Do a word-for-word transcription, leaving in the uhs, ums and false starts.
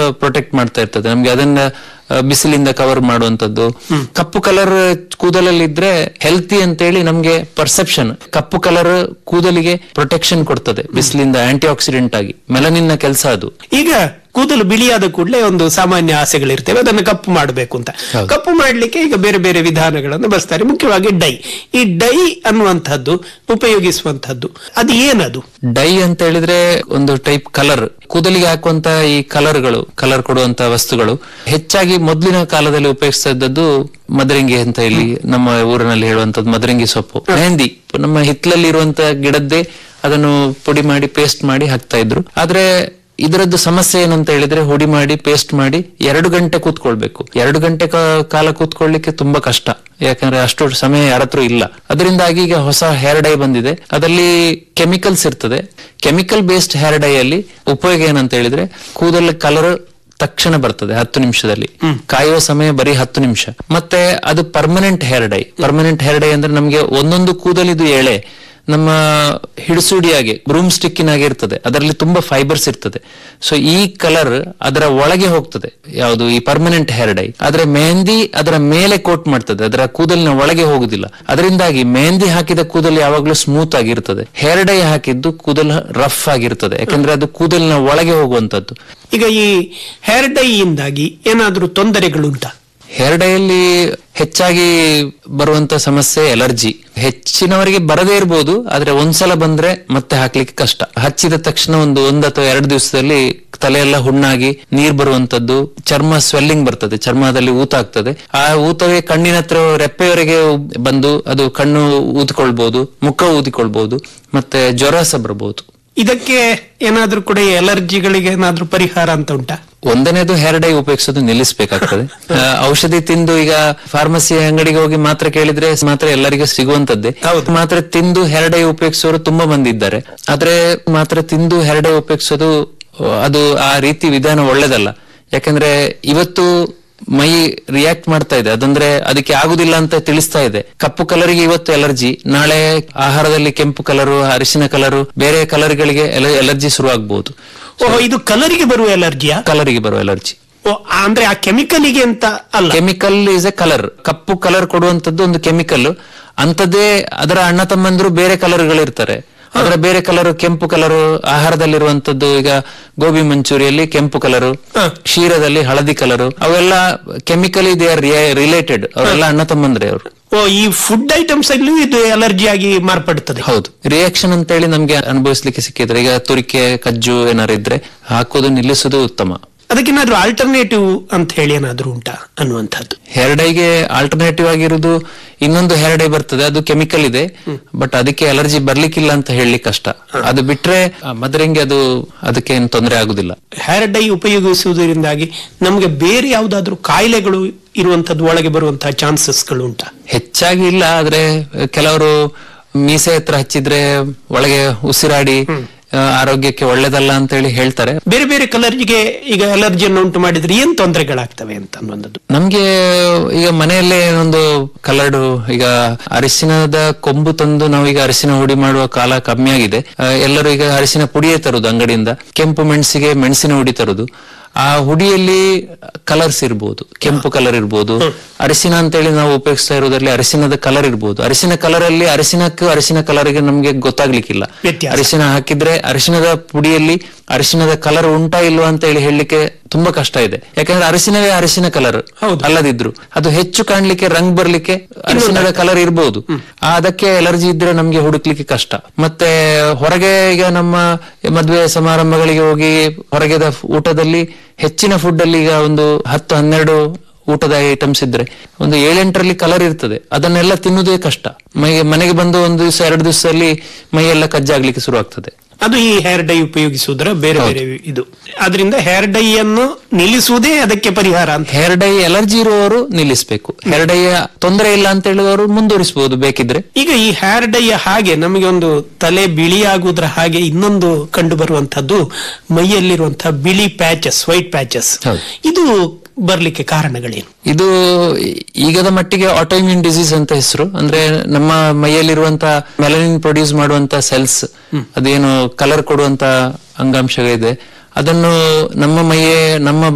Protect ಮಾಡ್ತಾ ಇರ್ತದೆ ನಮ್ಗೆ, ಅದನ್ನ ಬಿಸಿಲಿಂದ ಕವರ್ ಮಾಡುವಂತದ್ದು. ಕಪ್ಪು ಕಲರ್ ಕೂದಲಲ್ಲಿ ಇದ್ರೆ ಹೆಲ್ತಿ ಅಂತೇಳಿ ನಮ್ಗೆ ಪರ್ಸೆಪ್ಷನ್. ಕಪ್ಪು ಕಲರ್ ಕೂದಲಿಗೆ ಪ್ರೊಟೆಕ್ಷನ್ ಕೊಡ್ತದೆ ಬಿಸಿಲಿಂದ, ಆಂಟಿ ಆಕ್ಸಿಡೆಂಟ್ ಆಗಿ. ಮೆಲನಿನ್ ಕೆಲಸ ಅದು. ಈಗ ಕೂದಲು ಬಿಳಿಯಾದ ಕೂಡಲೇ ಒಂದು ಸಾಮಾನ್ಯ ಆಸೆಗಳಿರ್ತೇವೆ, ಅದನ್ನು ಕಪ್ಪು ಮಾಡಬೇಕು ಅಂತ. ಕಪ್ಪು ಮಾಡ್ಲಿಕ್ಕೆ ಈಗ ಬೇರೆ ಬೇರೆ ವಿಧಾನಗಳನ್ನು ಬಳಸ್ತಾರೆ, ಮುಖ್ಯವಾಗಿ ಡೈ. ಈ ಡೈ ಅನ್ನುವಂಥದ್ದು ಉಪಯೋಗಿಸುವಂತಹದ್ದು ಅದು ಏನದು? ಡೈ ಅಂತ ಹೇಳಿದ್ರೆ ಒಂದು ಟೈಪ್ ಕಲರ್, ಕೂದಲಿಗೆ ಹಾಕುವಂತ ಈ ಕಲರ್ಗಳು, ಕಲರ್ ಕೊಡುವಂತ ವಸ್ತುಗಳು. ಹೆಚ್ಚಾಗಿ ಮೊದಲಿನ ಕಾಲದಲ್ಲಿ ಉಪಯೋಗಿಸ್ತಾ ಇದ್ದದ್ದು ಮದರಂಗಿ ಅಂತ ಇಲ್ಲಿ ನಮ್ಮ ಊರಿನಲ್ಲಿ ಹೇಳುವಂತದ್ದು ಮದರಂಗಿ ಸೊಪ್ಪು. ಮೆಹಂದಿ ನಮ್ಮ ಹಿತ್ತಲಲ್ಲಿ ಇರುವಂತ ಗಿಡದ್ದೇ ಅದನ್ನು ಪುಡಿ ಮಾಡಿ ಪೇಸ್ಟ್ ಮಾಡಿ ಹಾಕ್ತಾ ಇದ್ರು. ಆದ್ರೆ ಇದರದ್ದು ಸಮಸ್ಯೆ ಏನಂತ ಹೇಳಿದ್ರೆ, ಹುಡಿ ಮಾಡಿ ಪೇಸ್ಟ್ ಮಾಡಿ ಎರಡು ಗಂಟೆ ಕೂತ್ಕೊಳ್ಬೇಕು. ಎರಡು ಗಂಟೆ ಕಾಲ ಕೂತ್ಕೊಳ್ಳಿಕ್ಕೆ ತುಂಬಾ ಕಷ್ಟ, ಯಾಕಂದ್ರೆ ಅಷ್ಟು ಸಮಯ ಯಾರತ್ರ ಇಲ್ಲ. ಅದರಿಂದಾಗಿ ಈಗ ಹೊಸ ಹೇರ್ ಡೈ ಬಂದಿದೆ, ಅದರಲ್ಲಿ ಕೆಮಿಕಲ್ಸ್ ಇರ್ತದೆ. ಕೆಮಿಕಲ್ ಬೇಸ್ಡ್ ಹೇರ್ ಡೈ ಅಲ್ಲಿ ಉಪಯೋಗ ಏನಂತ ಹೇಳಿದ್ರೆ, ಕೂದಲ ಕಲರ್ ತಕ್ಷಣ ಬರ್ತದೆ ಹತ್ತು ನಿಮಿಷದಲ್ಲಿ, ಕಾಯುವ ಸಮಯ ಬರೀ ಹತ್ತು ನಿಮಿಷ. ಮತ್ತೆ ಅದು permanent hair dye. Permanent hair dye ಅಂದ್ರೆ ನಮ್ಗೆ ಒಂದೊಂದು ಕೂದಲಿದು ಎಳೆ ನಮ್ಮ ಹಿಡಿಸುಡಿಯಾಗೆ ಬ್ರೂಮ್ ಸ್ಟಿಕ್ಕಿನಾಗೆ ಇರ್ತದೆ, ಅದರಲ್ಲಿ ತುಂಬಾ ಫೈಬರ್ಸ್ ಇರ್ತದೆ. ಸೊ ಈ ಕಲರ್ ಅದರ ಒಳಗೆ ಹೋಗ್ತದೆ, ಯಾವುದು ಈ ಪರ್ಮನೆಂಟ್ ಹೇರ್ ಡೈ. ಆದ್ರೆ ಮೆಹಂದಿ ಅದರ ಮೇಲೆ ಕೋಟ್ ಮಾಡ್ತದೆ, ಅದರ ಕೂದಲಿನ ಒಳಗೆ ಹೋಗುದಿಲ್ಲ. ಅದರಿಂದಾಗಿ ಮೆಹಂದಿ ಹಾಕಿದ ಕೂದಲು ಯಾವಾಗ್ಲೂ ಸ್ಮೂತ್ ಆಗಿರ್ತದೆ, ಹೇರ್ ಡೈ ಹಾಕಿದ್ದು ಕೂದಲು ರಫ್ ಆಗಿರ್ತದೆ, ಯಾಕಂದ್ರೆ ಅದು ಕೂದಲಿನ ಒಳಗೆ ಹೋಗುವಂತದ್ದು. ಈಗ ಈ ಹೇರ್ ಡೈ ಇಂದಾಗಿ ಏನಾದ್ರೂ ತೊಂದರೆಗಳುಂಟಾ? ಹೇರ್ ಡೈ ಅಲ್ಲಿ ಹೆಚ್ಚಾಗಿ ಬರುವಂತ ಸಮಸ್ಯೆ ಎಲರ್ಜಿ. ಹೆಚ್ಚಿನವರಿಗೆ ಬರದೇ ಇರಬಹುದು, ಆದ್ರೆ ಒಂದ್ಸಲ ಬಂದ್ರೆ ಮತ್ತೆ ಹಾಕ್ಲಿಕ್ಕೆ ಕಷ್ಟ. ಹಚ್ಚಿದ ತಕ್ಷಣ ಒಂದು ಒಂದ್ ಅಥವಾ ಎರಡು ದಿವಸದಲ್ಲಿ ತಲೆಯೆಲ್ಲ ಹುಣ್ಣಾಗಿ ನೀರ್ ಬರುವಂತದ್ದು, ಚರ್ಮ ಸ್ವೆಲ್ಲಿಂಗ್ ಬರ್ತದೆ, ಚರ್ಮದಲ್ಲಿ ಊತ ಆಗ್ತದೆ. ಆ ಊತವೇ ಕಣ್ಣಿನ ಹತ್ರ ರೆಪ್ಪೆಯವರೆಗೆ ಬಂದು ಅದು ಕಣ್ಣು ಊದ್ಕೊಳ್ಬಹುದು, ಮುಖ ಊದಿಕೊಳ್ಬಹುದು, ಮತ್ತೆ ಜ್ವರ ಸಹ ಬರಬಹುದು. ಇದಕ್ಕೆ ಏನಾದ್ರೂ ಕೂಡ ಎಲರ್ಜಿಗಳಿಗೆ ಏನಾದ್ರೂ ಪರಿಹಾರ ಅಂತ ಉಂಟಾ? ಒಂದನೇದು ಹೇರ್ ಡೈ ಉಪಯೋಗಿಸೋದು ನಿಲ್ಲಿಸಬೇಕಾಗ್ತದೆ. ಔಷಧಿ ತಿಂದು ಈಗ ಫಾರ್ಮಸಿ ಅಂಗಡಿಗೆ ಹೋಗಿ ಮಾತ್ರ ಕೇಳಿದ್ರೆ ಮಾತ್ರ ಎಲ್ಲರಿಗೂ ಸಿಗುವಂತದ್ದೇ. ಮಾತ್ರ ತಿಂದು ಹೇರ್ ಡೈ ಉಪಯೋಗಿಸೋರು ತುಂಬಾ ಮಂದಿ ಇದ್ದಾರೆ. ಆದ್ರೆ ಮಾತ್ರ ತಿಂದು ಹೇರ್ ಡೈ ಉಪಯೋಗಿಸೋದು ಅದು ಆ ರೀತಿ ವಿಧಾನ ಒಳ್ಳೇದಲ್ಲ. ಯಾಕಂದ್ರೆ ಇವತ್ತು ಮೈ ರಿಯಾಕ್ಟ್ ಮಾಡ್ತಾ ಇದೆ, ಅದಂದ್ರೆ ಅದಕ್ಕೆ ಆಗುದಿಲ್ಲ ಅಂತ ತಿಳಿಸ್ತಾ ಇದೆ. ಕಪ್ಪು ಕಲರಿಗೆ ಇವತ್ತು ಎಲರ್ಜಿ, ನಾಳೆ ಆಹಾರದಲ್ಲಿ ಕೆಂಪು ಕಲರು, ಅರಿಶಿನ ಕಲರು, ಬೇರೆ ಕಲರ್ಗಳಿಗೆ ಎಲರ್ಜಿ ಶುರು ಆಗ್ಬಹುದು. ಓಹ್, ಇದು ಕಲರಿಗೆ ಬರುವ ಎಲರ್ಜಿಯಾ? ಕಲರಿಗೆ ಬರುವ ಎಲರ್ಜಿ ಅಂದ್ರೆ ಆ ಕೆಮಿಕಲ್ಗೆ ಅಂತ ಅಲ್ಲ. Chemical is A colour. Cup colour ಕೊಡುವಂತದ್ದು ಒಂದು ಕೆಮಿಕಲ್. ಅಂತದೇ ಅದರ ಅಣ್ಣ ತಮ್ಮಂದ್ರು ಬೇರೆ ಕಲರ್ಗಳಿರ್ತಾರೆ, ಅದರ ಬೇರೆ ಕಲರ್ ಕೆಂಪು ಕಲರು. ಆಹಾರದಲ್ಲಿರುವಂತದ್ದು ಈಗ ಗೋಬಿ ಮಂಚೂರಿಯಲ್ಲಿ ಕೆಂಪು ಕಲರು, ಕ್ಷೀರದಲ್ಲಿ ಹಳದಿ ಕಲರು, ಅವೆಲ್ಲ ಕೆಮಿಕಲಿ ದೇ ಆರ್ ರಿಲೇಟೆಡ್. ಅವರೆಲ್ಲ ಅಣ್ಣ ತಮ್ಮಂದ್ರೆ ಅವರು. ಓ, ಈ ಫುಡ್ ಐಟಮ್ಸ್ ಅಲ್ಲಿ ಇದು ಎಲರ್ಜಿ ಆಗಿ ಮಾರ್ಪಡುತ್ತದೆ. ಹೌದು, ರಿಯಾಕ್ಷನ್ ಅಂತ ಹೇಳಿ ನಮ್ಗೆ ಅನುಭವಿಸ್ಲಿಕ್ಕೆ ಸಿಕ್ಕಿದ್ರೆ, ಈಗ ತುರಿಕೆ ಕಜ್ಜು ಏನಾರು ಇದ್ರೆ ಹಾಕೋದು ನಿಲ್ಲಿಸೋದು ಉತ್ತಮ. ಅದಕ್ಕೇನಾದ್ರೂ ಆಲ್ಟರ್ನೇಟಿವ್ ಅಂತ ಹೇಳಿ ಏನಾದ್ರೂ ಉಂಟಾ ಅನ್ನುವಂಥದ್ದು? ಹೇರ್ ಡೈಗೆ ಆಲ್ಟರ್ನೇಟಿವ್ ಆಗಿರುವುದು ಇನ್ನೊಂದು ಹೇರ್ ಡೈ ಬರ್ತದೆ, ಅದು ಕೆಮಿಕಲ್ ಇದೆ, ಬಟ್ ಅದಕ್ಕೆ ಅಲರ್ಜಿ ಬರ್ಲಿಕ್ಕಿಲ್ಲ ಅಂತ ಹೇಳಲಿಕ್ಕೆ ಕಷ್ಟ. ಅದು ಬಿಟ್ರೆ ಮದರಂಗಿ ಅದು ಅದಕ್ಕೆ ಏನು ತೊಂದರೆ ಆಗುದಿಲ್ಲ. ಹೇರ್ ಡೈ ಉಪಯೋಗಿಸುವುದರಿಂದಾಗಿ ನಮ್ಗೆ ಬೇರೆ ಯಾವ್ದಾದ್ರು ಕಾಯಿಲೆಗಳು ಇರುವಂತದ್ದು ಒಳಗೆ ಬರುವಂತಹ ಚಾನ್ಸಸ್ಗಳು ಉಂಟಾ? ಹೆಚ್ಚಾಗಿ ಇಲ್ಲ, ಆದ್ರೆ ಕೆಲವರು ಮೀಸೆ ಹತ್ರ ಹಚ್ಚಿದ್ರೆ ಒಳಗೆ ಉಸಿರಾಡಿ ಆರೋಗ್ಯಕ್ಕೆ ಒಳ್ಳೇದಲ್ಲ ಅಂತ ಹೇಳಿ ಹೇಳ್ತಾರೆ. ಬೇರೆ ಬೇರೆ ಕಲರ್ಗೆ ಈಗ ಅಲರ್ಜಿಯನ್ನು ಉಂಟು ಮಾಡಿದ್ರೆ ಏನ್ ತೊಂದರೆಗಳಾಗ್ತವೆ ಅಂತ ಅನ್ನೋದು? ನಮ್ಗೆ ಈಗ ಮನೆಯಲ್ಲೇ ಒಂದು ಕಲರ್ಡು, ಈಗ ಅರಿಶಿನದ ಕೊಂಬು ತಂದು ನಾವೀಗ ಅರಿಶಿನ ಹುಡಿ ಮಾಡುವ ಕಾಲ ಕಮ್ಮಿ ಆಗಿದೆ. ಎಲ್ಲರೂ ಈಗ ಅರಿಶಿನ ಪುಡಿಯೇ ತರುದು ಅಂಗಡಿಯಿಂದ. ಕೆಂಪು ಮೆಣಸಿಗೆ ಮೆಣಸಿನ ಹುಡಿ ತರುದು. ಆ ಹುಡಿಯಲ್ಲಿ ಕಲರ್ಸ್ ಇರ್ಬೋದು, ಕೆಂಪು ಕಲರ್ ಇರ್ಬೋದು. ಅರಿಶಿನ ಅಂತ ಹೇಳಿ ನಾವು ಉಪಯೋಗಿಸ್ತಾ ಇರೋದ್ರಲ್ಲಿ ಅರಿಶಿನದ ಕಲರ್ ಇರ್ಬೋದು. ಅರಿಶಿನ ಕಲರ್ ಅಲ್ಲಿ ಅರಿಶಿನಕ್ಕೂ ಅರಿಶಿನ ಕಲರ್ಗೆ ನಮ್ಗೆ ಗೊತ್ತಾಗ್ಲಿಕ್ಕಿಲ್ಲ. ಅರಿಶಿನ ಹಾಕಿದ್ರೆ ಅರಿಶಿನದ ಪುಡಿಯಲ್ಲಿ ಅರಿಶಿನದ ಕಲರ್ ಉಂಟಾ ಇಲ್ವಾ ಅಂತ ಹೇಳಿ ಹೇಳಲಿಕ್ಕೆ ತುಂಬಾ ಕಷ್ಟ ಇದೆ. ಯಾಕಂದ್ರೆ ಅರಿಶಿನವೇ ಅರಿಶಿನ ಕಲರ್ ಅಲ್ಲದಿದ್ರು ಅದು ಹೆಚ್ಚು ಕಾಣ್ಲಿಕ್ಕೆ, ರಂಗ್ ಬರ್ಲಿಕ್ಕೆ ಅರಿಶಿನದ ಕಲರ್ ಇರ್ಬೋದು. ಅದಕ್ಕೆ ಎಲರ್ಜಿ ಇದ್ರೆ ನಮ್ಗೆ ಹುಡುಕ್ಲಿಕ್ಕೆ ಕಷ್ಟ. ಮತ್ತೆ ಹೊರಗೆ ಈಗ ನಮ್ಮ ಮದ್ವೆ ಸಮಾರಂಭಗಳಿಗೆ ಹೋಗಿ ಹೊರಗೆದ ಊಟದಲ್ಲಿ ಹೆಚ್ಚಿನ ಫುಡ್ ಅಲ್ಲಿ ಈಗ ಒಂದು ಹತ್ತು ಹನ್ನೆರಡು ಊಟದ ಐಟಮ್ಸ್ ಇದ್ರೆ ಒಂದು ಏಳೆಂಟರಲ್ಲಿ ಕಲರ್ ಇರ್ತದೆ. ಅದನ್ನೆಲ್ಲ ತಿನ್ನುವುದೇ ಕಷ್ಟ. ಮೈ ಮನೆಗೆ ಬಂದು ಒಂದು ದಿವಸ ಎರಡು ದಿವಸದಲ್ಲಿ ಮೈಯೆಲ್ಲ ಕಜ್ಜಾಗ್ಲಿಕ್ಕೆ ಶುರು ಆಗ್ತದೆ. ಅದು ಈ ಹೇರ್ ಡೈ ಉಪಯೋಗಿಸುವುದರ ಬೇರೆ ಬೇರೆ ಇದು. ಅದರಿಂದ ಹೇರ್ ಡೈ ಅನ್ನು ನಿಲ್ಲಿಸುವುದೇ ಅದಕ್ಕೆ ಪರಿಹಾರ ಅಂತ. ಹೇರ್ ಡೈ ಎಲರ್ಜಿ ಇರುವವರು ನಿಲ್ಲಿಸಬೇಕು, ಹೇರ್ ಡೈ ತೊಂದರೆ ಇಲ್ಲ ಅಂತ ಹೇಳುವವರು ಮುಂದುವರಿಸಬಹುದು ಬೇಕಿದ್ರೆ. ಈಗ ಈ ಹೇರ್ ಡೈ ಹಾಗೆ ನಮಗೆ ಒಂದು ತಲೆ ಬಿಳಿಯಾಗುವುದರ ಹಾಗೆ ಇನ್ನೊಂದು ಕಂಡು ಬರುವಂತದ್ದು ಮೈಯಲ್ಲಿರುವಂತಹ ಬಿಳಿ ಪ್ಯಾಚಸ್, ವೈಟ್ ಪ್ಯಾಚಸ್. ಇದು ಬರ್ಲಿಕ್ಕೆ ಕಾರಣಗಳೇನು? ಇದು ಈಗದ ಮಟ್ಟಿಗೆ ಆಟೋಇಮ್ಯೂನ್ ಡಿಸೀಸ್ ಅಂತ ಹೆಸರು. ಅಂದ್ರೆ ನಮ್ಮ ಮೈಯಲ್ಲಿರುವಂತ ಮೆಲನಿನ್ ಪ್ರೊಡ್ಯೂಸ್ ಮಾಡುವಂತ ಸೆಲ್ಸ್, ಅದೇನು ಕಲರ್ ಕೊಡುವಂತ ಅಂಗಾಂಶಗಳಿದೆ, ಅದನ್ನು ನಮ್ಮ ಮೈಯೇ ನಮ್ಮ